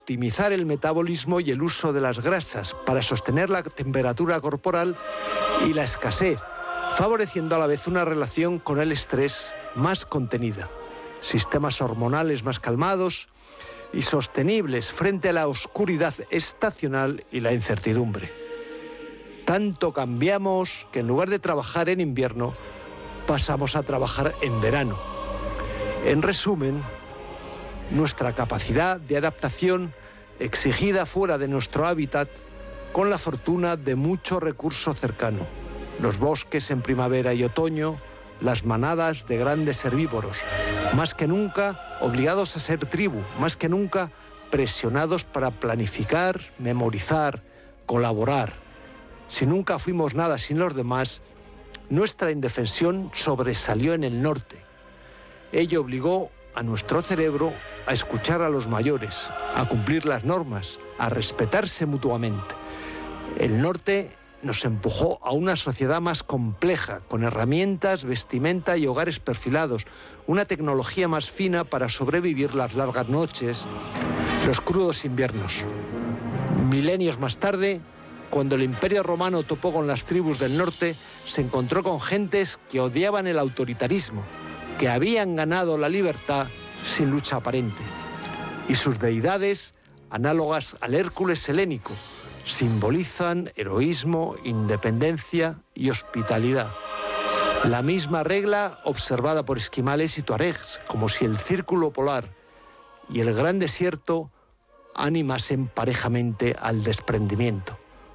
optimizar el metabolismo y el uso de las grasas para sostener la temperatura corporal y la escasez, favoreciendo a la vez una relación con el estrés más contenida, sistemas hormonales más calmados y sostenibles frente a la oscuridad estacional y la incertidumbre. Tanto cambiamos que en lugar de trabajar en invierno, pasamos a trabajar en verano. En resumen, nuestra capacidad de adaptación exigida fuera de nuestro hábitat con la fortuna de mucho recurso cercano. Los bosques en primavera y otoño, las manadas de grandes herbívoros, más que nunca obligados a ser tribu, más que nunca presionados para planificar, memorizar, colaborar. Si nunca fuimos nada sin los demás, nuestra indefensión sobresalió en el norte. Ello obligó a nuestro cerebro a escuchar a los mayores, a cumplir las normas, a respetarse mutuamente. El norte nos empujó a una sociedad más compleja, con herramientas, vestimenta y hogares perfilados, una tecnología más fina para sobrevivir las largas noches, los crudos inviernos. Milenios más tarde, cuando el Imperio Romano topó con las tribus del norte, se encontró con gentes que odiaban el autoritarismo, que habían ganado la libertad sin lucha aparente. Y sus deidades, análogas al Hércules helénico, simbolizan heroísmo, independencia y hospitalidad. La misma regla observada por esquimales y tuaregs, como si el círculo polar y el gran desierto animasen parejamente al desprendimiento.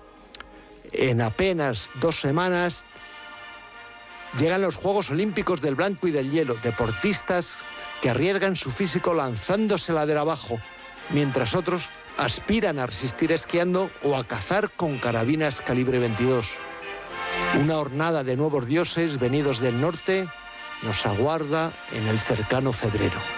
En apenas 2 semanas llegan los Juegos Olímpicos del Blanco y del Hielo, deportistas que arriesgan su físico lanzándose ladera abajo, mientras otros aspiran a resistir esquiando o a cazar con carabinas calibre 22. Una hornada de nuevos dioses venidos del norte nos aguarda en el cercano febrero.